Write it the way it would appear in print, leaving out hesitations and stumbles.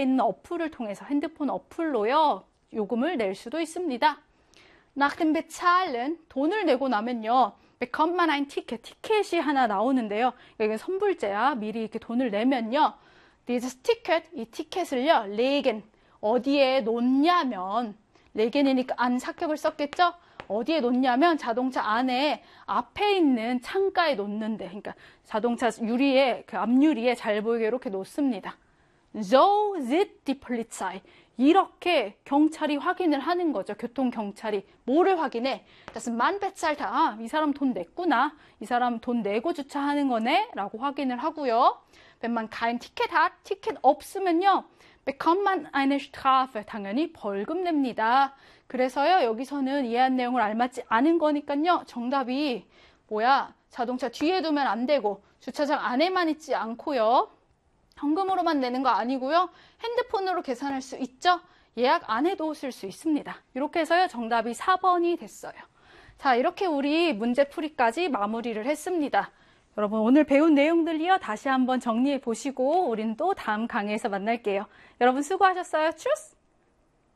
있는 어플을 통해서 핸드폰 어플로요. 요금을 낼 수도 있습니다. Nach dem Bezahlen, 돈을 내고 나면요. bekommt man ein Ticket, 티켓이 하나 나오는데요. 여기는 선불제야. 미리 이렇게 돈을 내면요. Dieses Ticket, 이 티켓을요. legen, 어디에 놓냐면 legen이니까 안 사격을 썼겠죠? 어디에 놓냐면 자동차 안에 앞에 있는 창가에 놓는데, 그러니까 자동차 유리에, 그 앞유리에 잘 보이게 이렇게 놓습니다. So sieht die Polizei. 이렇게 경찰이 확인을 하는 거죠. 교통경찰이. 뭐를 확인해? Das Mann bezahlt. 아, 이 사람 돈 냈구나. 이 사람 돈 내고 주차하는 거네. 라고 확인을 하고요. Wenn man kein Ticket hat, 티켓 없으면요. bekommt man eine Strafe. 당연히 벌금 냅니다. 그래서요, 여기서는 이해한 내용을 알맞지 않은 거니까요. 정답이 뭐야? 자동차 뒤에 두면 안 되고 주차장 안에만 있지 않고요. 현금으로만 내는 거 아니고요. 핸드폰으로 계산할 수 있죠? 예약 안 해도 쓸 수 있습니다. 이렇게 해서요. 정답이 4번이 됐어요. 자, 이렇게 우리 문제풀이까지 마무리를 했습니다. 여러분 오늘 배운 내용들이요. 다시 한번 정리해 보시고 우리는 또 다음 강의에서 만날게요. 여러분 수고하셨어요. 추스!